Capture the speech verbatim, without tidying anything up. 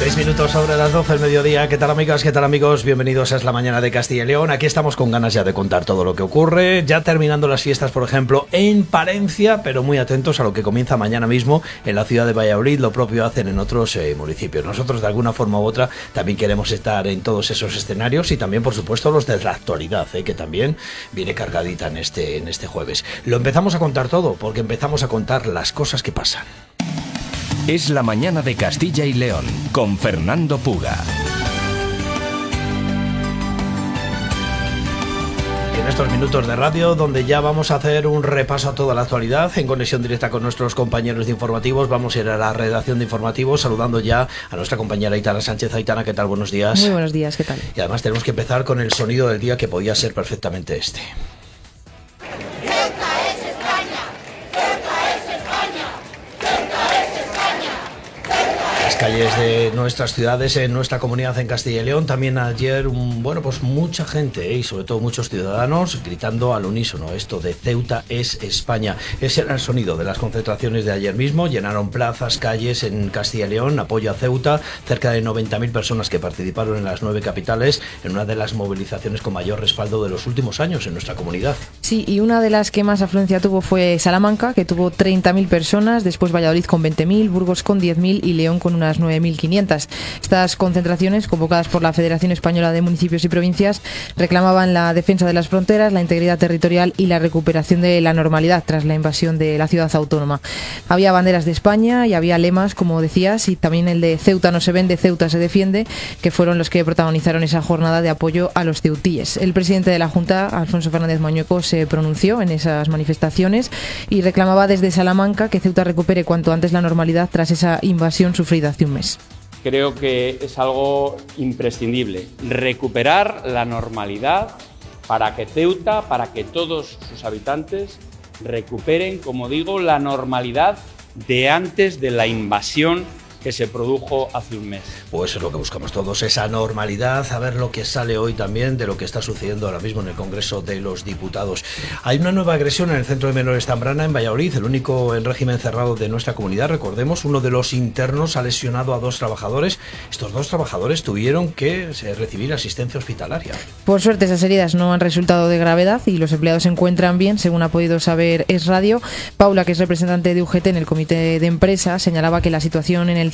Seis minutos sobre las doce del mediodía. ¿Qué tal, amigas? ¿Qué tal, amigos? Bienvenidos a Es la Mañana de Castilla y León. Aquí estamos con ganas ya de contar todo lo que ocurre, ya terminando las fiestas, por ejemplo, en Palencia, pero muy atentos a lo que comienza mañana mismo en la ciudad de Valladolid. Lo propio hacen en otros eh, municipios. Nosotros, de alguna forma u otra, también queremos estar en todos esos escenarios y también, por supuesto, los de la actualidad, eh, que también viene cargadita en este, en este jueves. Lo empezamos a contar todo, porque empezamos a contar las cosas que pasan. Es la Mañana de Castilla y León, con Fernando Puga. En estos minutos de radio, donde ya vamos a hacer un repaso a toda la actualidad, en conexión directa con nuestros compañeros de informativos, vamos a ir a la redacción de informativos, saludando ya a nuestra compañera Aitana Sánchez. Aitana, ¿qué tal? Buenos días. Muy buenos días, ¿qué tal? Y además tenemos que empezar con el sonido del día, que podía ser perfectamente este. Calles de nuestras ciudades, en nuestra comunidad en Castilla y León. También ayer, un, bueno, pues mucha gente ¿eh? y sobre todo muchos ciudadanos gritando al unísono esto de Ceuta es España. Ese era el sonido de las concentraciones de ayer mismo. Llenaron plazas, calles en Castilla y León, apoyo a Ceuta, cerca de noventa mil personas que participaron en las nueve capitales, en una de las movilizaciones con mayor respaldo de los últimos años en nuestra comunidad. Sí, y una de las que más afluencia tuvo fue Salamanca, que tuvo treinta mil personas, después Valladolid con veinte mil, Burgos con diez mil y León con unas nueve mil quinientas. Estas concentraciones, convocadas por la Federación Española de Municipios y Provincias, reclamaban la defensa de las fronteras, la integridad territorial y la recuperación de la normalidad tras la invasión de la ciudad autónoma. Había banderas de España y había lemas, como decías, y también el de Ceuta no se vende, Ceuta se defiende, que fueron los que protagonizaron esa jornada de apoyo a los ceutíes. El presidente de la Junta, Alfonso Fernández Mañueco, se pronunció en esas manifestaciones y reclamaba desde Salamanca que Ceuta recupere cuanto antes la normalidad tras esa invasión sufrida hace un mes. Creo que es algo imprescindible, recuperar la normalidad para que Ceuta, para que todos sus habitantes recuperen, como digo, la normalidad de antes de la invasión que se produjo hace un mes. Pues es lo que buscamos todos, esa normalidad, a ver lo que sale hoy también de lo que está sucediendo ahora mismo en el Congreso de los Diputados. Hay una nueva agresión en el Centro de Menores Zambrana, en Valladolid, el único en régimen cerrado de nuestra comunidad. Recordemos, uno de los internos ha lesionado a dos trabajadores. Estos dos trabajadores tuvieron que recibir asistencia hospitalaria. Por suerte, esas heridas no han resultado de gravedad y los empleados se encuentran bien, según ha podido saber Es Radio. Paula, que es representante de U G T en el comité de empresa, señalaba que la situación en el